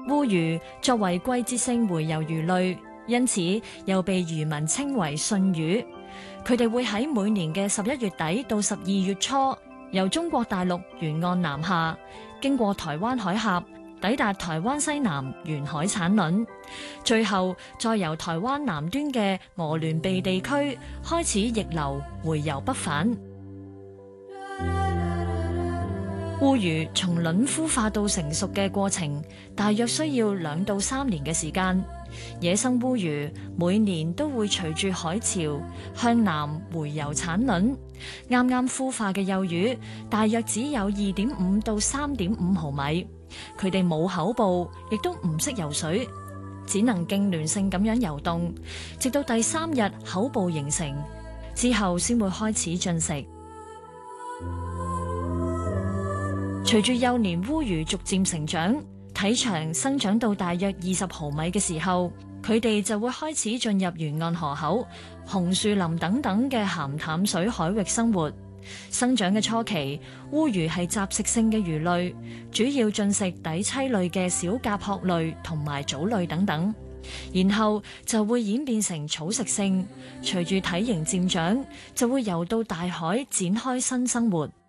烏魚作為季節性洄游魚類，因此又被漁民稱為汛魚。佢哋會喺每年嘅11月底到12月初，由中國大陸沿岸南下，經過台灣海峽，抵達台灣西南沿海產卵，最後再由台灣南端嘅鵝鑾鼻地區開始逆流洄游北返。烏魚從卵孵化到成熟嘅過程，大約需要2到3年嘅時間。野生烏魚每年都會隨住海潮向南洄游產卵。啱啱孵化嘅幼魚大約只有2.5到3.5毫米，佢哋冇口部，亦都唔識游水，只能痙攣性咁樣游動，直到第3日口部形成之後，先會開始進食。隨住幼年烏魚逐漸成長，體長生長到大約20毫米嘅時候，佢哋就會開始進入沿岸河口、紅樹林等等嘅鹹淡水海域生活。生長嘅初期，烏魚係雜食性嘅魚類，主要進食底棲類嘅小甲殼類同埋藻類等等，然後就會演變成草食性。隨住體型漸長，就會游到大海展開新生活。